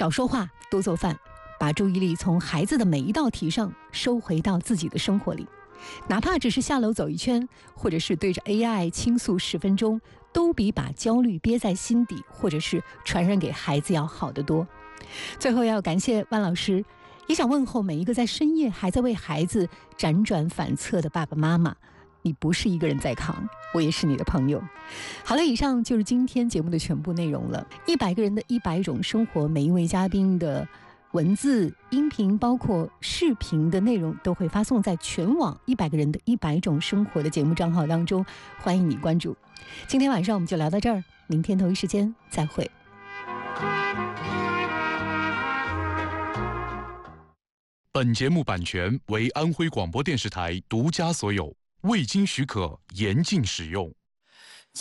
少说话，多做饭，把注意力从孩子的每一道题上收回到自己的生活里。哪怕只是下楼走一圈，或者是对着 AI 倾诉10分钟，都比把焦虑憋在心底或者是传染给孩子要好得多。最后要感谢万老师，也想问候每一个在深夜还在为孩子辗转反侧的爸爸妈妈，你不是一个人在扛，我也是你的朋友。好了，以上就是今天节目的全部内容了。100个人的100种生活，每一位嘉宾的文字、音频，包括视频的内容都会发送在全网100个人的100种生活的节目账号当中，欢迎你关注。今天晚上我们就聊到这儿，明天同一时间再会。 本节目版权为安徽广播电视台独家所有，未经许可严禁使用。